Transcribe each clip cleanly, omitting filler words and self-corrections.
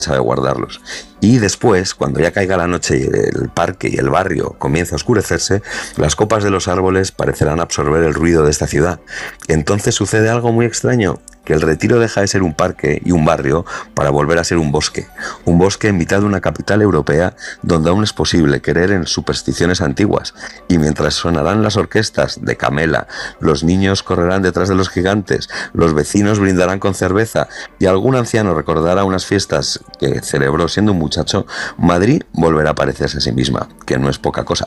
sabe guardarlos. Y después, cuando ya caiga la noche y el parque y el barrio comienza a oscurecerse, las copas de los árboles parecerán absorber el ruido de esta ciudad. Entonces sucede algo muy extraño, que el Retiro deja de ser un parque y un barrio para volver a ser un bosque en mitad de una capital europea donde aún es posible creer en supersticiones antiguas, y mientras sonarán las orquestas de Camela, los niños correrán detrás de los gigantes, los vecinos brindarán con cerveza y algún anciano recordará unas fiestas que celebró siendo un muchacho, Madrid volverá a parecerse a sí misma, que no es poca cosa.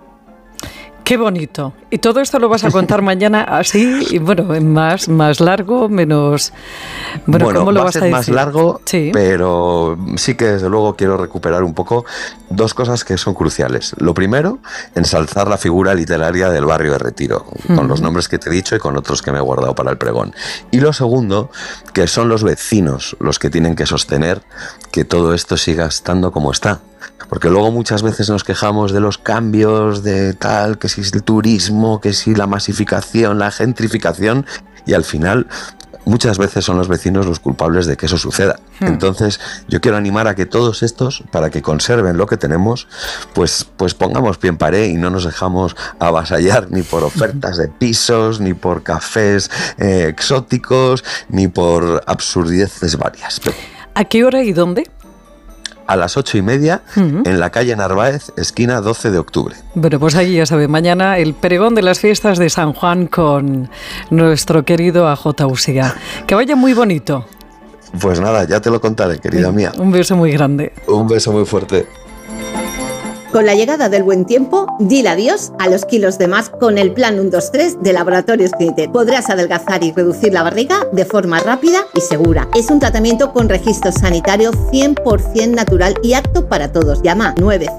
Qué bonito. Y todo esto lo vas a contar mañana así, y bueno, más largo, menos... Bueno, ¿cómo lo vas a decir? Más largo, sí, pero sí que desde luego quiero recuperar un poco dos cosas que son cruciales. Lo primero, ensalzar la figura literaria del barrio de Retiro, con los nombres que te he dicho y con otros que me he guardado para el pregón. Y lo segundo, que son los vecinos los que tienen que sostener que todo esto siga estando como está. Porque luego muchas veces nos quejamos de los cambios, de tal, que si es el turismo, que si la masificación, la gentrificación, y al final muchas veces son los vecinos los culpables de que eso suceda. Entonces yo quiero animar a que todos estos, para que conserven lo que tenemos, pues pongamos pie en pared y no nos dejamos avasallar ni por ofertas de pisos, ni por cafés exóticos, ni por absurdeces varias. ¿A qué hora y dónde? A las 8:30 en la calle Narváez, esquina 12 de octubre. Bueno, pues ahí ya sabe, mañana el pregón de las fiestas de San Juan con nuestro querido AJ Usía. Que vaya muy bonito. Pues nada, ya te lo contaré, querida mía. Un beso muy grande. Un beso muy fuerte. Con la llegada del buen tiempo, dile adiós a los kilos de más con el plan 1-2-3 de Laboratorios Clinitet. Podrás adelgazar y reducir la barriga de forma rápida y segura. Es un tratamiento con registro sanitario 100% natural y apto para todos. Llama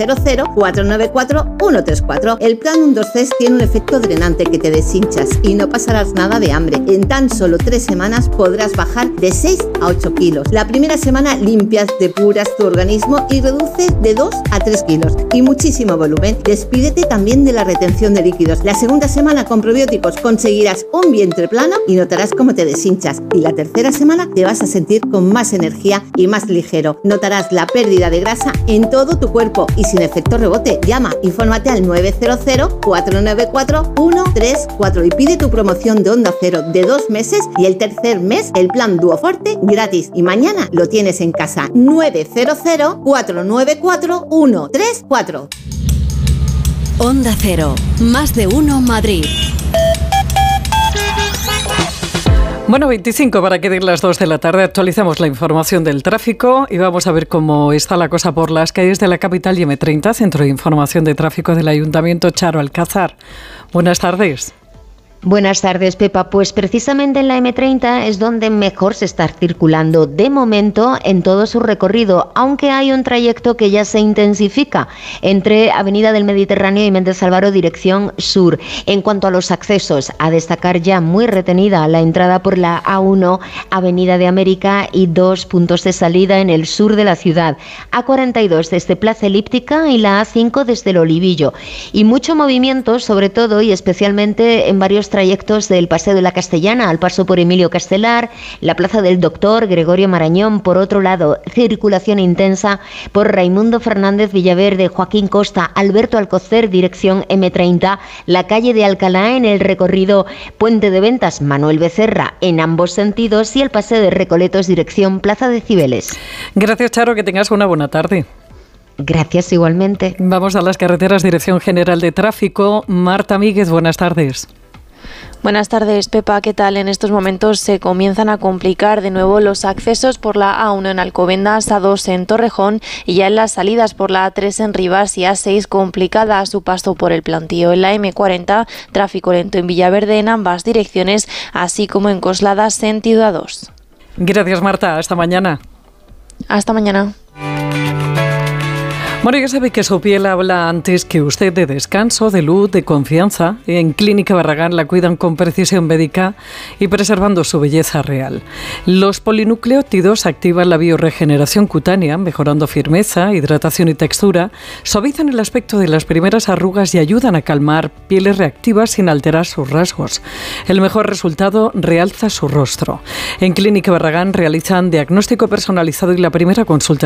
900-494-134. El plan 1-2-3 tiene un efecto drenante que te deshinchas y no pasarás nada de hambre. En tan solo 3 semanas podrás bajar de 6 a 8 kilos. La primera semana limpias, depuras tu organismo y reduces de 2 a 3 kilos. Y muchísimo volumen. Despídete también de la retención de líquidos. La segunda semana con probióticos conseguirás un vientre plano y notarás cómo te deshinchas. Y la tercera semana te vas a sentir con más energía y más ligero. Notarás la pérdida de grasa en todo tu cuerpo y sin efecto rebote. Llama, infórmate al 900-494-134 y pide tu promoción de Onda Cero de 2 meses y el tercer mes el plan Duoforte gratis. Y mañana lo tienes en casa. 900-494-134. Onda Cero, más de uno Madrid. Bueno, 25 para que den las 2 de la tarde. Actualizamos la información del tráfico y vamos a ver cómo está la cosa por las calles de la capital y M30, Centro de Información de Tráfico del Ayuntamiento. Charo Alcázar. Buenas tardes. Buenas tardes, Pepa. Pues precisamente en la M30 es donde mejor se está circulando de momento en todo su recorrido, aunque hay un trayecto que ya se intensifica entre Avenida del Mediterráneo y Méndez Álvaro dirección sur. En cuanto a los accesos, a destacar ya muy retenida la entrada por la A1, Avenida de América y 2 puntos de salida en el sur de la ciudad. A42 desde Plaza Elíptica y la A5 desde el Olivillo. Y mucho movimiento, sobre todo y especialmente en varios trayectos del Paseo de la Castellana al paso por Emilio Castelar, la Plaza del Doctor Gregorio Marañón. Por otro lado, circulación intensa por Raimundo Fernández Villaverde, Joaquín Costa, Alberto Alcocer dirección M30, la calle de Alcalá en el recorrido Puente de Ventas Manuel Becerra en ambos sentidos y el Paseo de Recoletos dirección Plaza de Cibeles. Gracias, Charo, que tengas una buena tarde. Gracias, igualmente. Vamos a las carreteras, Dirección General de Tráfico. Marta Míguez, buenas tardes. Buenas tardes, Pepa. ¿Qué tal? En estos momentos se comienzan a complicar de nuevo los accesos por la A1 en Alcobendas, A2 en Torrejón y ya en las salidas por la A3 en Rivas y A6 complicada a su paso por el Plantío. En la M40, tráfico lento en Villaverde en ambas direcciones, así como en Coslada sentido A2. Gracias, Marta. Hasta mañana. Hasta mañana. Bueno, ya sabe que su piel habla antes que usted de descanso, de luz, de confianza. En Clínica Barragán la cuidan con precisión médica y preservando su belleza real. Los polinucleótidos activan la bioregeneración cutánea, mejorando firmeza, hidratación y textura, suavizan el aspecto de las primeras arrugas y ayudan a calmar pieles reactivas sin alterar sus rasgos. El mejor resultado realza su rostro. En Clínica Barragán realizan diagnóstico personalizado y la primera consulta